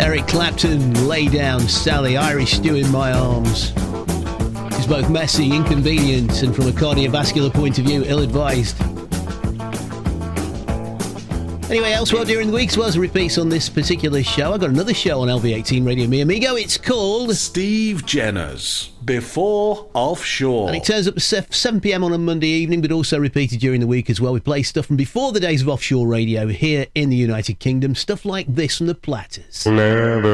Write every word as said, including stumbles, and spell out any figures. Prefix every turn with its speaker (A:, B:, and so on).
A: Eric Clapton, Lay Down Sally, Irish Stew in My Arms. It's both messy, inconvenient, and from a cardiovascular point of view, ill-advised. Anyway, elsewhere during the week, as well as repeats on this particular show, I've got another show on L V eighteen Radio Mi Amigo. It's called
B: Steve Jenner's Before Offshore.
A: And it turns up at seven p.m. on a Monday evening, but also repeated during the week as well. We play stuff from before the days of offshore radio here in the United Kingdom. Stuff like this from the Platters.
C: Never